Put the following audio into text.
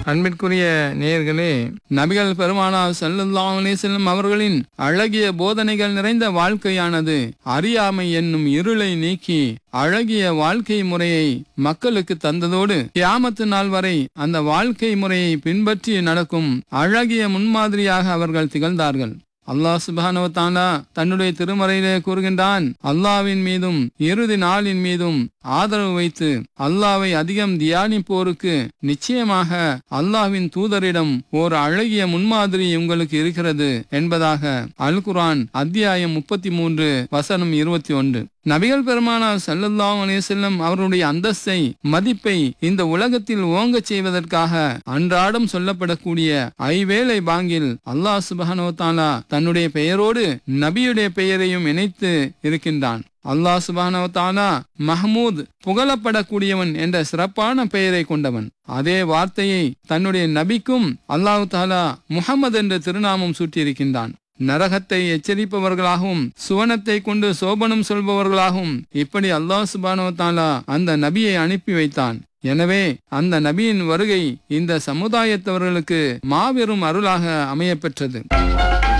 அன்பிற்குரிய நேயர்களே, நபிகள் பெருமானார் ஸல்லல்லாஹு அலைஹி வஸல்லம் அவர்களின் அழகிய போதனைகள் நிறைந்த வாழ்க்கையானது அறியாமை என்னும் இருளை நீக்கி அழகிய வாழ்க்கை முறையை மக்களுக்கு தந்ததோடு கியாமத்து நாள் வரை அந்த வாழ்க்கை முறையை பின்பற்றி நடக்கும் அழகிய முன்மாதிரியாக அவர்கள் திகழ்ந்தார்கள். அல்லாஹ் சுப்ஹானஹு வ தஆலா தன்னுடைய திருமறையிலே கூறுகின்றான், அல்லாஹ்வின் மீதும் இறுதி நாளின் மீதும் ஆதரவு வைத்து அல்லாஹ்வை அதிகம் தியானிப்போருக்கு நிச்சயமாக அல்லாஹ்வின் தூதரிடம் ஓர் அழகிய முன்மாதிரி உங்களுக்கு இருக்கிறது என்பதாக அல் குர்ஆன் அத்தியாயம் 33 வசனம் 21. நபிகள் பெருமானார் ஸல்லல்லாஹு அலைஹி வஸல்லம் அவருடைய அந்தஸ்தை மதிப்பை இந்த உலகத்தில் ஓங்கச் செய்வதற்காக அன்றாடம் சொல்லப்படக்கூடிய ஐவேளை பாங்கில் அல்லாஹ் சுப்ஹானஹு வ தஆலா தன்னுடைய பெயரோடு நபியுடைய பெயரையும் இணைத்து இருக்கின்றான். அல்லாஹ் சுப்ஹானஹு வ தஆலா மஹ்மூத் புகழப்படக்கூடியவன் என்ற சிறப்பான பெயரை கொண்டவன். அதே வார்த்தையை தன்னுடைய நபிக்கும் அல்லாஹ் தஆலா முஹம்மது என்ற திருநாமம் சூட்டியிருக்கின்றான். நரகத்தை எச்சரிப்பவர்களாகவும் சுவனத்தை கொண்டு சோபனம் சொல்பவர்களாகவும் இப்படி அல்லாஹ் சுப்ஹானஹு வ தஆலா அந்த நபியை அனுப்பி வைத்தான். எனவே அந்த நபியின் வருகை இந்த சமுதாயத்தவர்களுக்கு மாபெரும் அருளாக அமையப்பெற்றது.